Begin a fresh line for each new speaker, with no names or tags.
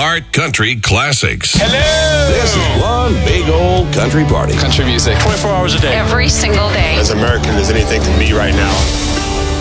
Heart Country Classics.
Hello!
This is one big old country party.
Country music. 24 hours a day.
Every single day.
As American as anything can be right now.